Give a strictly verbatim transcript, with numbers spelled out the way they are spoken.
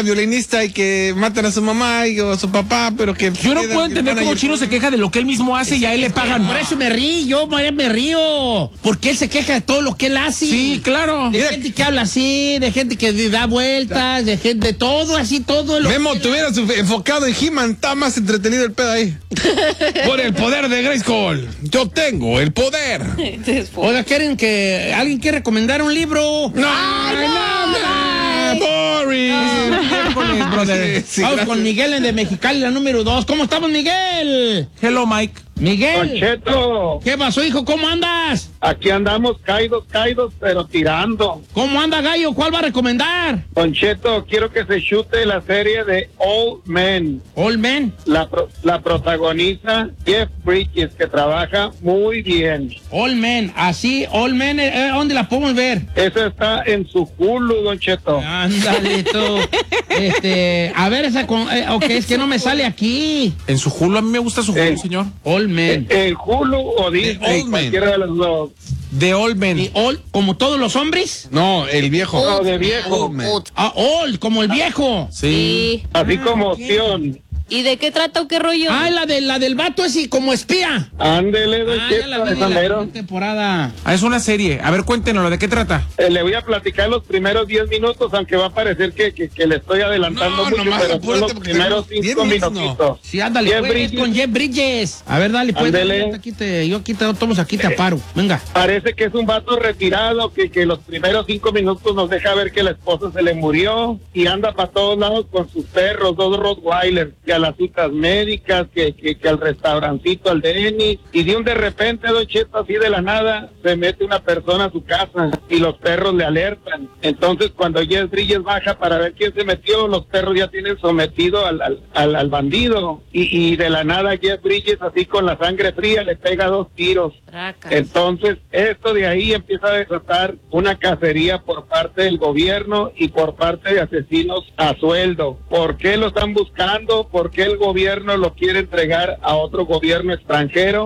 violinista y que matan a su mamá y, o a su papá, pero que... Yo no puedo entender cómo Chino se queja de lo que él mismo hace y a él le pagan. Por eso me río, yo me río. Porque él se queja de todo lo que él hace. Sí, claro. De gente que habla así, de gente que da vueltas, de gente, de todo así, todo. Lo Memo, te hubieras enfocado en He-Man, está más entretenido el pedo ahí. Por el poder de Grayskull, yo tengo el poder. Oiga, ¿quieren que alguien quiere recomendar un libro? No, Ay, no, no, no, boring. No. Brother. Sí, sí, Vamos gracias. Con Miguel en de Mexicali, la número dos. ¿Cómo estamos, Miguel? Hello, Mike. Miguel. Don Cheto. ¿Qué pasó, hijo? ¿Cómo andas? Aquí andamos caídos, caídos, pero tirando. ¿Cómo anda, gallo? ¿Cuál va a recomendar? Don Cheto, quiero que se chute la serie de Old Men. Old Men. La, pro, la protagoniza Jeff Bridges, que trabaja muy bien. Old Men, así, Old Men, eh, ¿dónde la podemos ver? Esa está en su Hulu, Don Cheto. Ándale, tú. este, a ver, esa, con, eh, ok, es que no me sale aquí. En su Hulu, a mí me gusta su Hulu, el, señor. Old Men. El, el Hulu o Disney, cualquiera de los dos. De Old Men. ¿Y old, como todos los hombres? No, el viejo. No, de viejo. Old, old. Ah, old, como el viejo. Sí. sí. Así ah, como okay. opción. ¿Y de qué trata o qué rollo? Ah, la, de, la del vato así como espía. Ándele, Don ah, Cheto, la vi la temporada. Ah, es una serie. A ver, cuéntenos, ¿de qué trata? Eh, le voy a platicar los primeros diez minutos, aunque va a parecer que, que, que le estoy adelantando no, mucho, no, pero son los primeros cinco minutitos. No. Sí, ándale, Jeff pues, Bridges. Con Jeff Bridges. A ver, dale, pues. Yo aquí te, yo aquí te, todos aquí te aparo. Venga. Parece que es un vato retirado, que, que los primeros cinco minutos nos deja ver que la esposa se le murió y anda para todos lados con sus perros, dos Rottweilers, y a las citas médicas, que, que, que al restaurancito, al Denis, y de un de repente, Don Cheto, así de la nada, se mete una persona a su casa y los perros le alertan. Entonces, cuando Jeff Bridges baja para ver quién se metió, los perros ya tienen sometido al, al, al, al bandido, y, y de la nada Jeff Bridges, así con la sangre fría, le pega dos tiros. Tracas. Entonces, esto de ahí empieza a desatar una cacería por parte del gobierno y por parte de asesinos a sueldo. ¿Por qué lo están buscando? ¿Por qué el gobierno lo quiere entregar a otro gobierno extranjero?